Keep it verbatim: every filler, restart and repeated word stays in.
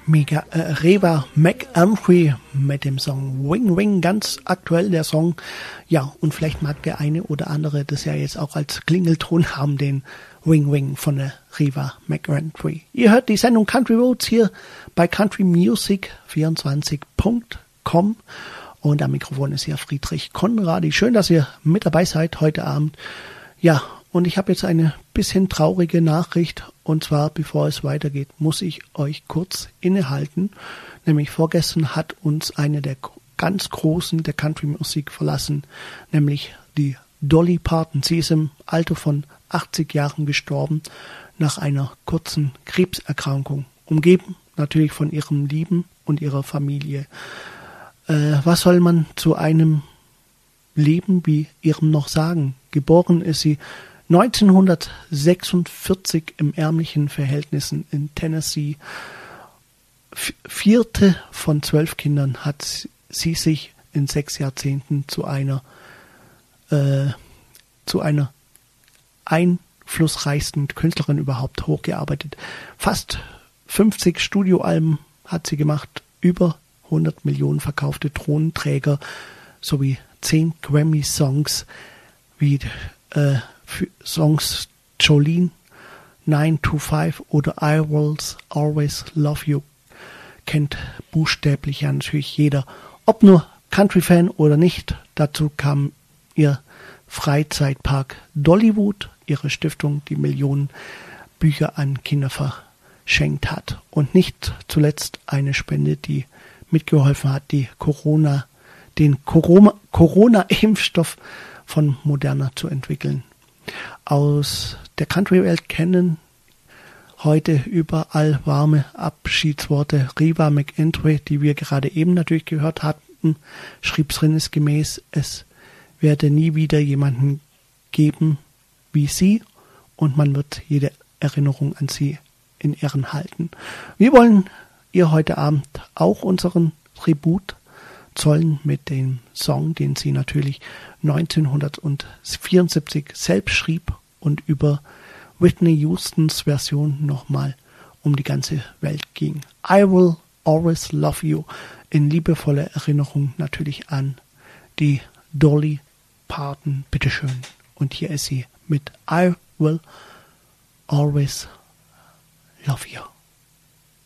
Mega äh, Reba McEntry mit dem Song Wing Wing, ganz aktuell der Song. Ja, und vielleicht mag der eine oder andere das ja jetzt auch als Klingelton haben, den Wing Wing von der Reba McEntry. Ihr hört die Sendung Country Roads hier bei country music vierundzwanzig punkt com und am Mikrofon ist hier Friedrich Konradi. Schön, dass ihr mit dabei seid heute Abend. Ja, und ich habe jetzt eine bisschen traurige Nachricht. Und zwar, bevor es weitergeht, muss ich euch kurz innehalten. Nämlich vorgestern hat uns eine der ganz Großen der Country-Musik verlassen. Nämlich die Dolly Parton. Sie ist im Alter von achtzig Jahren gestorben nach einer kurzen Krebserkrankung. Umgeben natürlich von ihrem Lieben und ihrer Familie. Äh, was soll man zu einem Leben wie ihrem noch sagen? Geboren ist sie neunzehnhundertsechsundvierzig im ärmlichen Verhältnissen in Tennessee. Vierte von zwölf Kindern hat sie sich in sechs Jahrzehnten zu einer äh, zu einer einflussreichsten Künstlerin überhaupt hochgearbeitet. Fast fünfzig Studioalben hat sie gemacht, über hundert Millionen verkaufte Thronenträger sowie zehn Grammy-Songs wie äh, für Songs Jolene, nine to five oder I Will Always Love You kennt buchstäblich ja natürlich jeder. Ob nur Country-Fan oder nicht, dazu kam ihr Freizeitpark Dollywood, ihre Stiftung, die Millionen Bücher an Kinder verschenkt hat. Und nicht zuletzt eine Spende, die mitgeholfen hat, die Corona, den Corona, Corona-Impfstoff von Moderna zu entwickeln. Aus der Country-Welt kennen heute überall warme Abschiedsworte. Reba McEntry, die wir gerade eben natürlich gehört hatten, schrieb sinngemäß, es werde nie wieder jemanden geben wie sie und man wird jede Erinnerung an sie in Ehren halten. Wir wollen ihr heute Abend auch unseren Tribut zollen mit dem Song, den sie natürlich neunzehnhundertvierundsiebzig selbst schrieb und über Whitney Houstons Version nochmal um die ganze Welt ging. I Will Always Love You, in liebevoller Erinnerung natürlich an die Dolly Parton. Bitteschön. Und hier ist sie mit I Will Always Love You.